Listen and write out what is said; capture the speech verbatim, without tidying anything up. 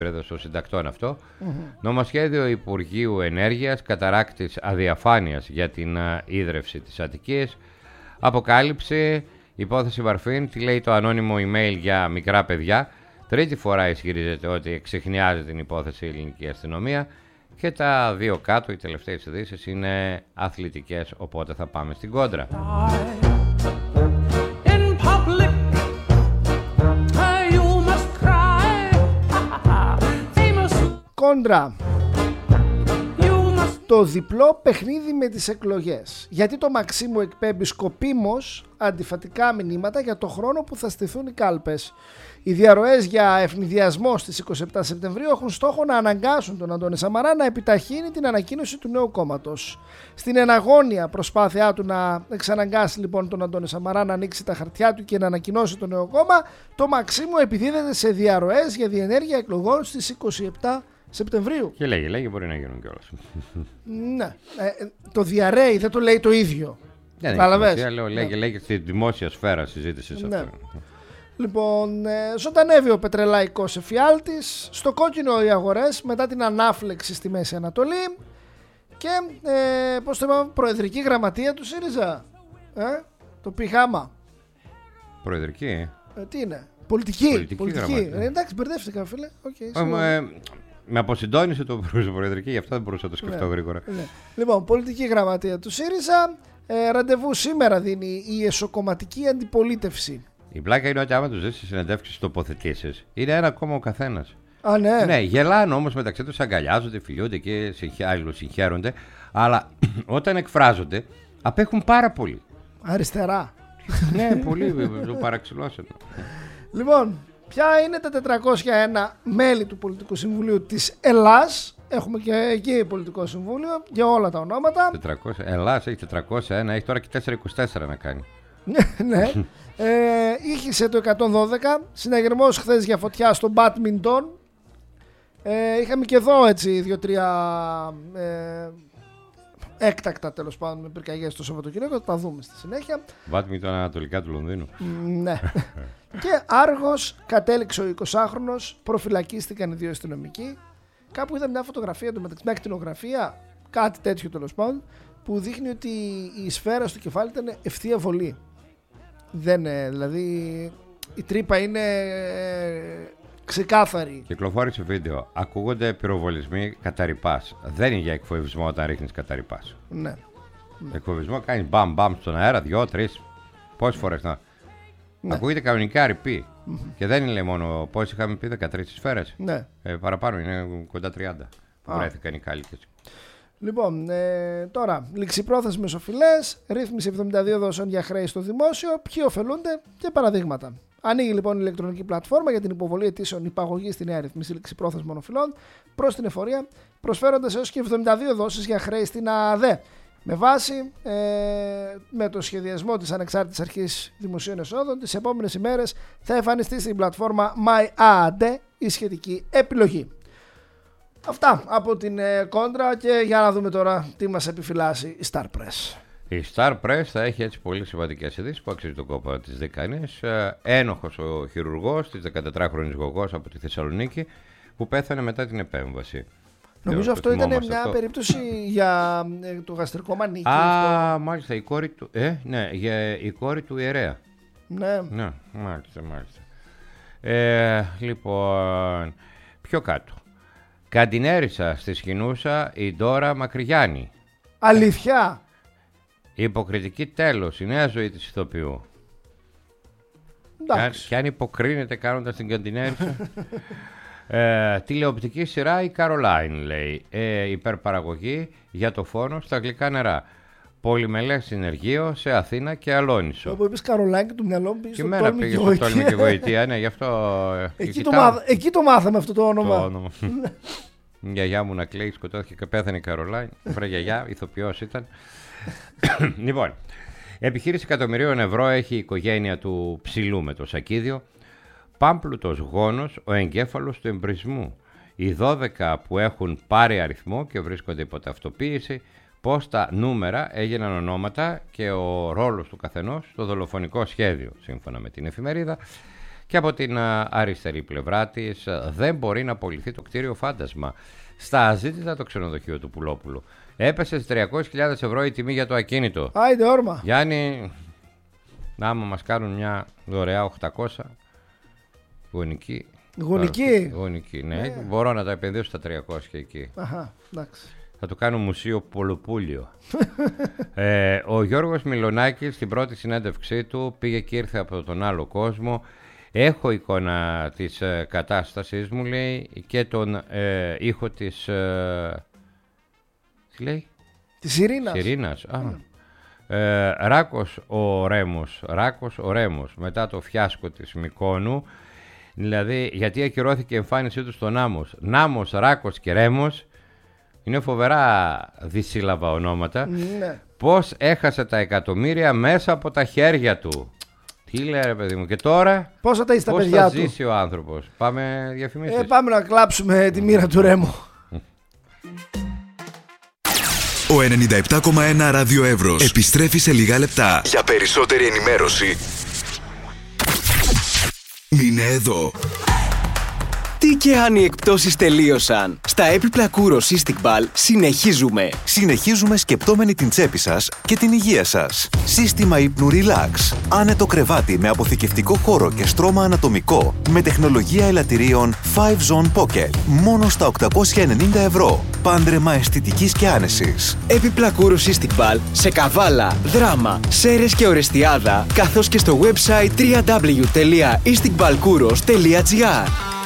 των συντακτών αυτό. Mm-hmm. Νομοσχέδιο Υπουργείου Ενέργειας, καταράκτης αδιαφάνειας για την α, ίδρυυση της Αττικής. Αποκάλυψη, υπόθεση Βαρφίν, τι λέει το ανώνυμο email για μικρά παιδιά. Τρίτη φορά ισχυρίζεται ότι εξεχνιάζει την υπόθεση η ελληνική αστυνομία. Και τα δύο κάτω, οι τελευταίες ειδήσεις, είναι αθλητικές, οπότε θα πάμε στην κόντρα. Κόντρα. Το διπλό παιχνίδι με τις εκλογές. Γιατί το Μαξίμου εκπέμπει σκοπίμως αντιφατικά μηνύματα για το χρόνο που θα στηθούν οι κάλπες. Οι διαρροές για ευνηδιασμό στις είκοσι επτά Σεπτεμβρίου έχουν στόχο να αναγκάσουν τον Αντώνη Σαμαρά να επιταχύνει την ανακοίνωση του νέου κόμματος. Στην εναγώνια προσπάθειά του να εξαναγκάσει λοιπόν τον Αντώνη Σαμαρά να ανοίξει τα χαρτιά του και να ανακοινώσει το νέο κόμμα, το Μαξίμου επιδίδεται σε διαρροές για διενέργεια εκλογών στις είκοσι επτά Σεπτεμβρίου. Και λέγει, λέγει, μπορεί να γίνουν κιόλας. Ναι, ε, το διαρρέει, δεν το λέει το ίδιο. Δεν είναι λέω, λέγει, λέγει στη δημόσια σφαίρα συζήτηση ναι. αυτό. Λοιπόν, ε, ζωντανεύει ο πετρελαϊκός εφιάλτης, στο κόκκινο οι αγορές μετά την ανάφλεξη στη Μέση Ανατολή και ε, πώς το είπαμε, προεδρική γραμματεία του ΣΥΡΙΖΑ, ε, το πηγάμα. Προεδρική. Ε, τι είναι, πολιτική. Πολιτική, πολιτική. Ε, εντάξει, μπερδεύτηκα φίλε. Okay, ε, ε, με αποσυντώνησε το προεδρική, γι' αυτό δεν μπορούσα να το σκεφτώ ναι, γρήγορα. Ναι. Λοιπόν, πολιτική γραμματεία του ΣΥΡΙΖΑ, ε, ραντεβού σήμερα δίνει η εσωκομματική αντιπολίτευση. Η πλάκα είναι ότι άμα τους δεις στις συνεντεύξεις, τοποθετήσεις, είναι ένα κόμμα ο καθένας. Α, ναι. Ναι, γελάνε όμως μεταξύ τους, αγκαλιάζονται, φιλιούνται και αλληλοσυγχαίρονται, αλλά όταν εκφράζονται, απέχουν πάρα πολύ. Αριστερά. Ναι, πολύ, το παραξηλώσαν. Λοιπόν, ποια είναι τα τετρακόσια ένα μέλη του Πολιτικού Συμβουλίου της Ελλάς? Έχουμε και εκεί πολιτικό συμβούλιο για όλα τα ονόματα. τετρακόσια, Ελλάς έχει τετρακόσια ένα, έχει τώρα και τετρακόσια είκοσι τέσσερα να κάνει. Ναι. Ε, ήχησε το εκατόν δώδεκα, συναγερμός χθες για φωτιά στο μπάτμιντον. Ε, είχαμε και εδώ έτσι δύο-τρία ε, έκτακτα τέλος πάντων με πυρκαγιές το Σαββατοκύριακο, θα τα δούμε στη συνέχεια. Μπάτμιντον ανατολικά του Λονδίνου. Ναι. Και Άργος κατέληξε ο εικοσάχρονος, προφυλακίστηκαν οι δύο αστυνομικοί. Κάπου είδα μια φωτογραφία του μεταξύ, μια ακτινογραφία, κάτι τέτοιο τέλος πάντων, που δείχνει ότι η σφαίρα στο κεφάλι ήταν ευθεία βολή. Δεν, δηλαδή η τρύπα είναι ε, ξεκάθαρη. Κυκλοφόρησε βίντεο. Ακούγονται πυροβολισμοί καταρρυπάς. Δεν είναι για εκφοβισμό όταν ρίχνεις καταρρυπάς. Ναι. Εκφοβισμό κάνει μπαμ μπαμ στον αέρα, δυο, τρεις. Πόσες φορές να. Ναι. Ακούγεται κανονικά ρηπή. Mm-hmm. Και δεν είναι μόνο πόσοι είχαμε πει, δεκατρείς σφαίρες. Ναι. Ε, παραπάνω είναι κοντά τριάντα. Που βρέθηκαν οι κάλικες. Λοιπόν, ε, τώρα, ληξιπρόθεσμες οφειλές, ρύθμιση εβδομήντα δύο δόσεων για χρέη στο δημόσιο, ποιοι ωφελούνται και παραδείγματα. Ανοίγει λοιπόν η ηλεκτρονική πλατφόρμα για την υποβολή αιτήσεων υπαγωγή στη νέα ρύθμιση ληξιπρόθεσμων οφειλών προς την εφορία, προσφέροντας έως και εβδομήντα δύο δόσεις για χρέη στην ΑΔΕ. Με βάση ε, με το σχεδιασμό της Ανεξάρτητης Αρχής Δημοσίων Εσόδων, τις επόμενες ημέρες θα εμφανιστεί στην πλατφόρμα MyAD η σχετική επιλογή. Αυτά από την ε, κόντρα και για να δούμε τώρα τι μας επιφυλάσσει η Star Press. Η Star Press θα έχει έτσι πολύ σημαντικές ειδήσεις που αξίζει τον κόπο της δεκαετίας. Ε, ένοχος ο χειρουργός της δεκατετράχρονης γογός από τη Θεσσαλονίκη που πέθανε μετά την επέμβαση. Νομίζω αυτό ήταν μια αυτό. περίπτωση για ε, το γαστρικό μανίκι. Α, αυτό. μάλιστα, η κόρη του, ε, ναι, για η κόρη του ιερέα. Ναι. Ναι, μάλιστα, μάλιστα. Ε, λοιπόν, πιο κάτω. Καντινέρισα στη Σχοινούσα η Ντόρα Μακρυγιάννη. Αλήθεια. Υποκριτική τέλος, η νέα ζωή της ηθοποιού. Εντάξει. Και αν υποκρίνεται κάνοντας την Καντινέρισα. ε, τηλεοπτική σειρά η Καρολάιν λέει. Ε, υπερπαραγωγή για το φόνο στα γλυκά νερά. Πολυμελές συνεργείο σε Αθήνα και Αλόνισο. Όπου είπες Καρολάιν και του μυαλό μου πήγε στο τόλμη και γοητεία. στο τόλμη και γοητεία, ναι, γι' αυτό. Εκεί το, μάθα, εκεί το μάθαμε αυτό το όνομα. Το όνομα. Η γιαγιά μου να κλαίει, σκοτώθηκε και πέθανε η Καρολάιν. Βρε γιαγιά, ηθοποιός ήταν. Λοιπόν, επιχείρηση εκατομμυρίων ευρώ έχει η οικογένεια του Ψηλού με το Σακίδιο. Πάμπλουτος γόνος, ο εγκέφαλος του εμπρισμού. Οι δώδεκα που έχουν πάρει αριθμό και βρίσκονται υπό ταυτοποίηση, πώς τα νούμερα έγιναν ονόματα και ο ρόλος του καθενός στο δολοφονικό σχέδιο, σύμφωνα με την εφημερίδα. Και από την αριστερή πλευρά της δεν μπορεί να απολυθεί το κτίριο Φάντασμα. Στα αζήτητα το ξενοδοχείο του Πουλόπουλου. Έπεσε στις τριακόσιες χιλιάδες ευρώ η τιμή για το ακίνητο. Άιντε όρμα. Γιάννη, άμα μας κάνουν μια δωρεά οκτακόσια γονική. Γονική. Γονική, ναι. ναι. Μπορώ να τα επενδύσω στα τριακόσια εκεί. Αχα, εντάξει. Θα του κάνω μουσείο Πολοπούλιο. ε, ο Γιώργος Μιλονάκης στην πρώτη συνέντευξή του πήγε και ήρθε από τον άλλο κόσμο. Έχω εικόνα της ε, κατάστασης μου, λέει, και τον ε, ήχο της... Ε, τι λέει? Της Ειρήνας. Ειρήνας. Α. Mm. Ε, Ράκος ο Ρέμος. Ράκος ο Ρέμος. Μετά το φιάσκο της Μυκόνου. Δηλαδή, γιατί ακυρώθηκε η εμφάνισή του στο Νάμος. Νάμος, Ράκος και Ρέμος. Είναι φοβερά δυσύλλαβα ονόματα. Ναι. Πώς έχασε τα εκατομμύρια μέσα από τα χέρια του. Τι λέει ρε παιδί μου, και τώρα πώς θα τα είσαι τα παιδιά θα του. Ζήσει ο άνθρωπος. Πάμε διαφημίσεις. Ε, πάμε να κλάψουμε τη μοίρα του Ρέμου. Ο ενενήντα επτά κόμμα ένα Ράδιο Εύρος επιστρέφει σε λίγα λεπτά. Για περισσότερη ενημέρωση μείνε εδώ. Τι και αν οι εκπτώσεις τελείωσαν. Στα έπιπλα Kouros Istikbal συνεχίζουμε. Συνεχίζουμε σκεπτόμενοι την τσέπη σας και την υγεία σας. Σύστημα ύπνου Relax. Άνετο κρεβάτι με αποθηκευτικό χώρο και στρώμα ανατομικό. Με τεχνολογία ελαττηρίων φάιβ Zone Pocket. Μόνο στα οκτακόσια ενενήντα ευρώ. Πάντρεμα αισθητικής και άνεσης. Έπιπλα Kouros Istikbal σε Καβάλα, Δράμα, Σέρρες και Ορεστιάδα, καθώς και στο website double-u double-u double-u τελεία istikbalkouros τελεία gr.